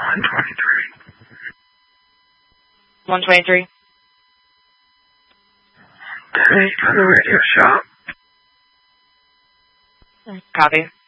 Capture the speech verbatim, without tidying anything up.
one twenty-three. one twenty-three. Denny for the radio shop. Copy.